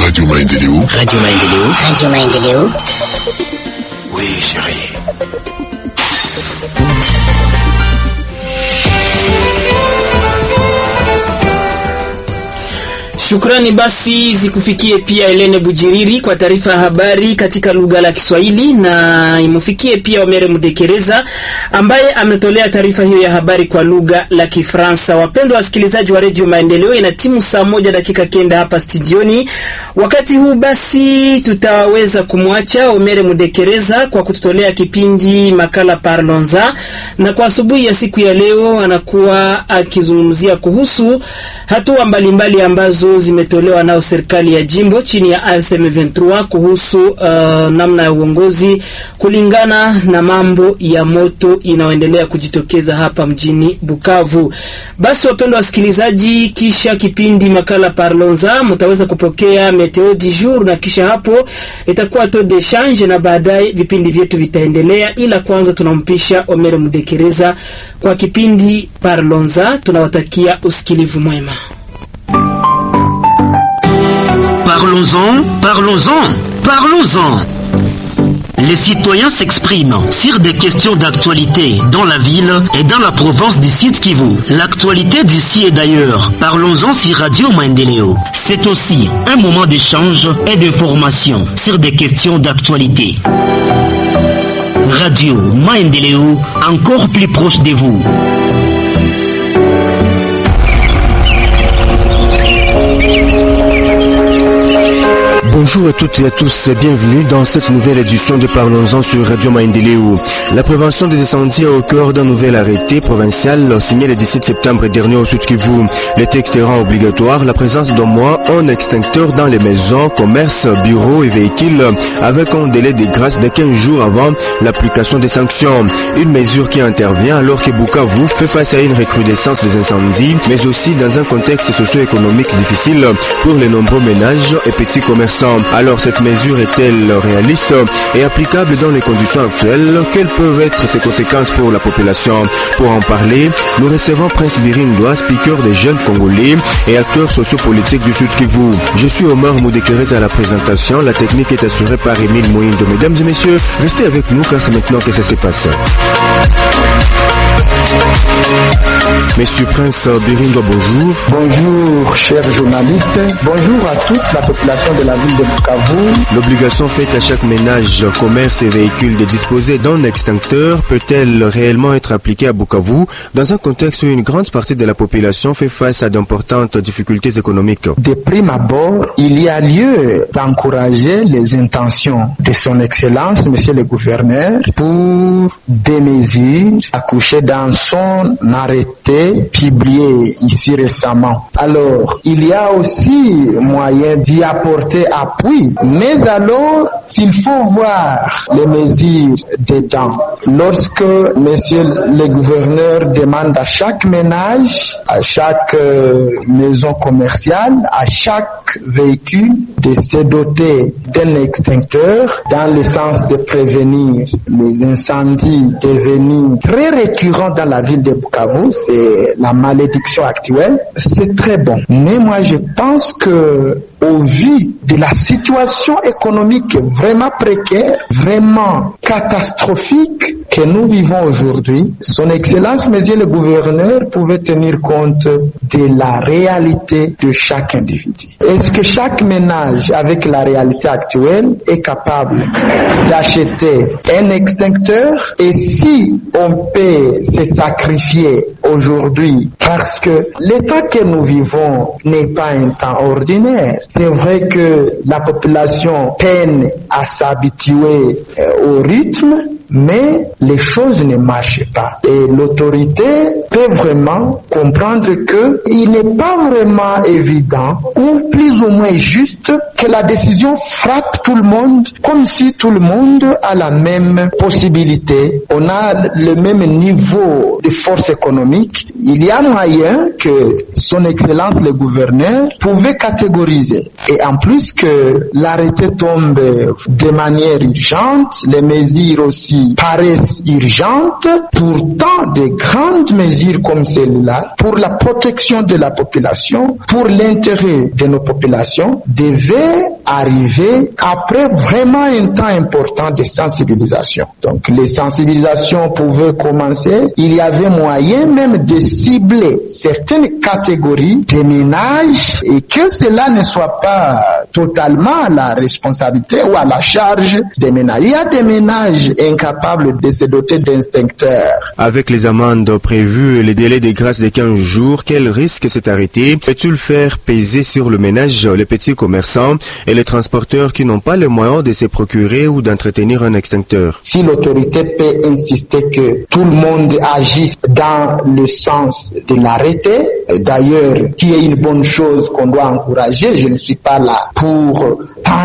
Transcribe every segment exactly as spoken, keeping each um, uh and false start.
Radio Maendeleo. Radio Maendeleo. Radio Maendeleo. Oui, chérie. Shukrani basi zikufikie pia Helene Bujiriri kwa taarifa ya habari katika lugha la Kiswahili, na imufikie pia Omere Mudekereza ambaye ametolea taarifa hiyo ya habari kwa lugha la Kifaransa. Wapendwa wasikilizaji wa Radio Maendeleo, ina timu saa moja dakika kenda hapa studioni. Wakati huu basi tutaweza kumwacha Omere Mudekereza kwa kututolea kipindi makala Parlons-en, na kwa asubuhi ya siku ya leo anakuwa akizungumzia kuhusu hatua mbalimbali ambazo zimetolewa nao serikali ya jimbo chini ya A F C M ishirini na tatu kuhusu uh, namna ya uongozi kulingana na mambo ya moto inayoendelea kujitokeza hapa mjini Bukavu. Basi wapendwa wasikilizaji, kisha kipindi makala Parlons-en mtaweza kupokea meteo du jour, na kisha hapo itakuwa taux d'échange, na baadaye vipindi vyetu vitaendelea, ila kwanza tunampisha Omere Mudekereza kwa kipindi Parlons-en. Tunawatakia usikilivu mwema. Parlons-en, parlons-en, parlons-en. Les citoyens s'expriment sur des questions d'actualité dans la ville et dans la province du Sud Kivu. L'actualité d'ici et d'ailleurs. Parlons-en sur Radio Maendeleo. C'est aussi un moment d'échange et d'information sur des questions d'actualité. Radio Maendeleo, encore plus proche de vous. Bonjour à toutes et à tous et bienvenue dans cette nouvelle édition de Parlons-en sur Radio Maendeleo. La prévention des incendies est au cœur d'un nouvel arrêté provincial signé le dix-sept septembre dernier au Sud Kivu. Le texte rend obligatoire la présence d'au moins un extincteur dans les maisons, commerces, bureaux et véhicules avec un délai de grâce de quinze jours avant l'application des sanctions. Une mesure qui intervient alors que Bukavu fait face à une recrudescence des incendies, mais aussi dans un contexte socio-économique difficile pour les nombreux ménages et petits commerçants. Alors cette mesure est-elle réaliste et applicable dans les conditions actuelles? Quelles peuvent être ses conséquences pour la population? Pour en parler, nous recevons Prince Birindoa, speaker des jeunes Congolais et acteur sociopolitique du Sud Kivu. Je suis Omar Mudekereza à la présentation. La technique est assurée par Émile Moïndo. Mesdames et messieurs, restez avec nous car c'est maintenant que ça s'est passé. Monsieur Prince Birindoa, bonjour. Bonjour, chers journalistes. Bonjour à toute la population de la ville de Bukavu. L'obligation faite à chaque ménage, commerce et véhicule de disposer d'un extincteur peut-elle réellement être appliquée à Bukavu dans un contexte où une grande partie de la population fait face à d'importantes difficultés économiques? De prime abord, il y a lieu d'encourager les intentions de son Excellence, Monsieur le Gouverneur, pour des mesures accouchées dans son arrêté publié ici récemment. Alors, il y a aussi moyen d'y apporter appui, mais alors, il faut voir les mesures dedans. Lorsque Monsieur le Gouverneur demande à chaque ménage, à chaque euh, maison commerciale, à chaque véhicule de se doter d'un extincteur dans le sens de prévenir les incendies devenus très récurrents dans la ville de Bukavu, c'est la malédiction actuelle, c'est très bon. Mais moi je pense que au vu de la situation économique vraiment précaire, vraiment catastrophique que nous vivons aujourd'hui, son Excellence, Monsieur le Gouverneur, pouvait tenir compte de la réalité de chaque individu. Est-ce que chaque ménage, avec la réalité actuelle, est capable d'acheter un extincteur? Et si on peut se sacrifier aujourd'hui, parce que l'état que nous vivons n'est pas un temps ordinaire, c'est vrai que la population peine à s'habituer au rythme, mais les choses ne marchent pas. Et l'autorité peut vraiment comprendre que il n'est pas vraiment évident ou plus ou moins juste que la décision frappe tout le monde comme si tout le monde a la même possibilité. On a le même niveau de force économique. Il y a moyen que son Excellence le Gouverneur pouvait catégoriser. Et en plus que l'arrêté tombe de manière urgente, les mesures aussi paraissent urgentes, pourtant de grandes mesures comme celle-là, pour la protection de la population, pour l'intérêt de nos populations, devaient arrivé après vraiment un temps important de sensibilisation. Donc les sensibilisations pouvaient commencer. Il y avait moyen même de cibler certaines catégories de ménages et que cela ne soit pas totalement à la responsabilité ou à la charge des ménages. Il y a des ménages incapables de se doter d'instincteurs. Avec les amendes prévues et les délais de grâce de quinze jours, quel risque cet arrêté peut-il faire peser sur le ménage, les petits commerçants et les transporteurs qui n'ont pas les moyens de se procurer ou d'entretenir un extincteur? Si l'autorité peut insister que tout le monde agisse dans le sens de l'arrêté, d'ailleurs, qui est une bonne chose qu'on doit encourager, je ne suis pas là pour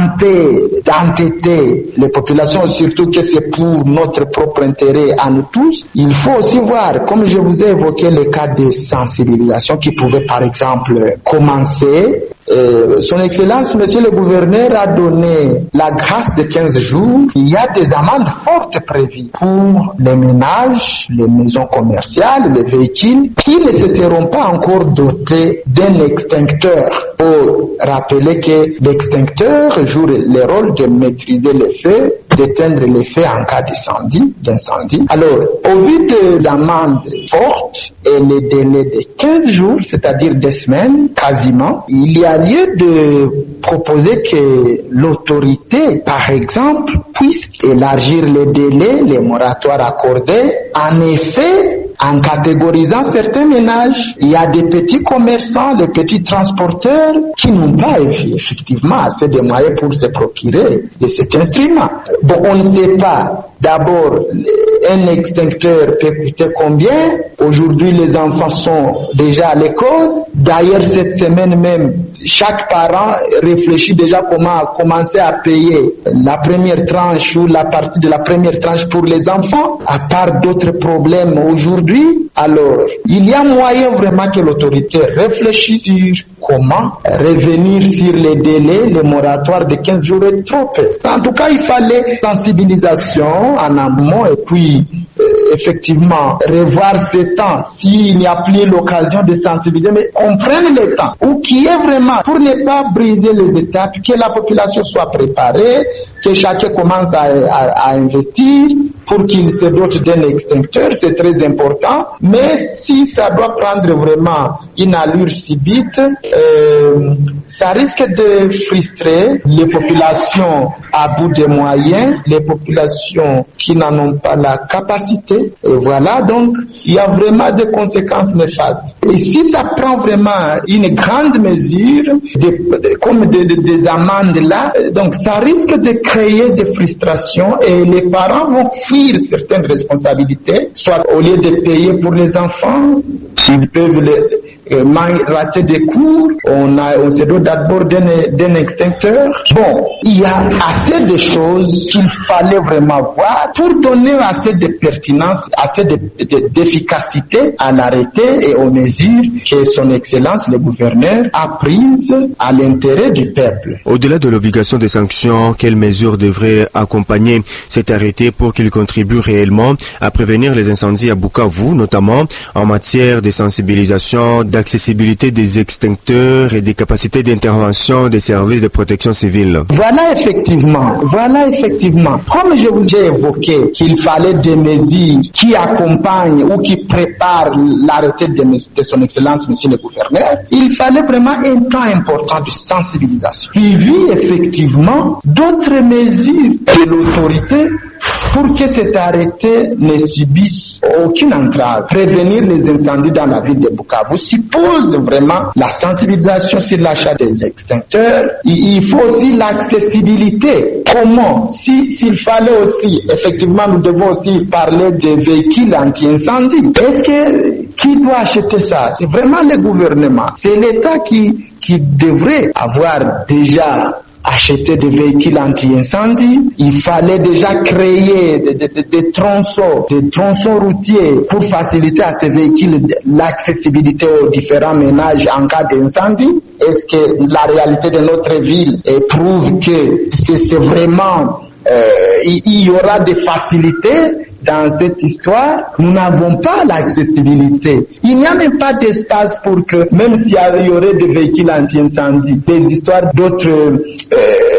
tenter d'entêter les populations, surtout que c'est pour notre propre intérêt à nous tous. Il faut aussi voir, comme je vous ai évoqué, le cas de sensibilisation qui pouvait par exemple commencer. Euh, son Excellence, Monsieur le Gouverneur, a donné la grâce de quinze jours. Il y a des amendes fortes prévues pour les ménages, les maisons commerciales, les véhicules qui ne se seront pas encore dotés d'un extincteur. Il faut rappeler que l'extincteur joue le rôle de maîtriser le feu, d'éteindre les feux en cas d'incendie, d'incendie. Alors, au vu des amendes fortes et les délais de quinze jours, c'est-à-dire des semaines quasiment, il y a lieu de proposer que l'autorité, par exemple, puisse élargir les délais, les moratoires accordés. En effet, en catégorisant certains ménages, il y a des petits commerçants, des petits transporteurs qui n'ont pas effectivement assez de moyens pour se procurer de cet instrument. Bon, on ne sait pas. D'abord, un extincteur peut coûter combien? Aujourd'hui, les enfants sont déjà à l'école. D'ailleurs, cette semaine même, chaque parent réfléchit déjà comment commencer à payer la première tranche ou la partie de la première tranche pour les enfants, à part d'autres problèmes aujourd'hui. Alors, il y a moyen vraiment que l'autorité réfléchisse sur comment revenir sur les délais, les moratoires de quinze jours est trop peu. En tout cas, il fallait sensibilisation en amont et puis euh, effectivement revoir ces temps s'il n'y a plus l'occasion de sensibiliser, mais on prenne le temps ou qui est vraiment pour ne pas briser les étapes, que la population soit préparée, que chacun commence à, à, à investir pour qu'il se dote d'un extincteur, c'est très important. Mais si ça doit prendre vraiment une allure subite, euh, ça risque de frustrer les populations à bout de moyens, les populations qui n'en ont pas la capacité. Et voilà, donc, il y a vraiment des conséquences néfastes. Et si ça prend vraiment une grande mesure, de, de, comme de, de, des amendes là, donc ça risque de créer des frustrations et les parents vont fuir certaines responsabilités, soit au lieu de payer pour les enfants, s'ils peuvent les, euh, rater des cours, on, a, on se dote d'abord d'un, d'un extincteur. Bon, il y a assez de choses qu'il fallait vraiment voir pour donner assez de pertinence, assez de, de, d'efficacité à l'arrêté et aux mesures que son Excellence le gouverneur a prises à l'intérêt du peuple. Au-delà de l'obligation de sanctions, quelles mesures devraient accompagner cet arrêté pour qu'il contribue réellement à prévenir les incendies à Bukavu, notamment en matière de sensibilisation, d'accessibilité des extincteurs et des capacités d'intervention des services de protection civile? Voilà effectivement, voilà effectivement. Comme je vous ai évoqué qu'il fallait des mesures qui accompagnent ou qui préparent l'arrêté de, de son Excellence, Monsieur le Gouverneur, il fallait vraiment un temps important de sensibilisation. Suivi effectivement d'autres mesures de l'autorité pour que cet arrêté ne subisse aucune entrave. Prévenir les incendies dans la ville de Bukavu suppose vraiment la sensibilisation sur l'achat des extincteurs. Il faut aussi l'accessibilité. Comment? Si, s'il fallait aussi, effectivement, nous devons aussi parler des véhicules anti-incendie. Est-ce que, qui doit acheter ça? C'est vraiment le gouvernement. C'est l'État qui, qui devrait avoir déjà acheter des véhicules anti-incendie. Il fallait déjà créer des, des, des, des tronçons, des tronçons routiers pour faciliter à ces véhicules l'accessibilité aux différents ménages en cas d'incendie. Est-ce que la réalité de notre ville prouve que c'est, c'est vraiment euh, il, il y aura des facilités dans cette histoire? Nous n'avons pas l'accessibilité. Il n'y a même pas d'espace pour que, même s'il y aurait des véhicules anti-incendie, des histoires d'autres euh,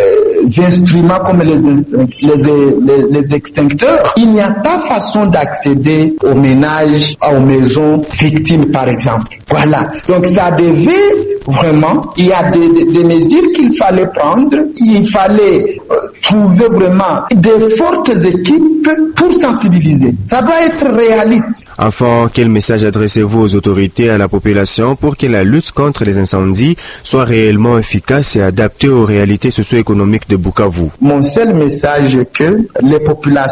instruments comme les, les, les, les extincteurs, il n'y a pas façon d'accéder aux ménages, aux maisons victimes par exemple. Voilà. Donc ça devait vraiment, il y a des, des, des mesures qu'il fallait prendre, il fallait euh, trouver vraiment de fortes équipes pour sensibiliser. Ça doit être réaliste. Enfin, quel message adressez-vous aux autorités et à la population pour que la lutte contre les incendies soit réellement efficace et adaptée aux réalités socio-économiques de Bukavu? Mon seul message est que les populations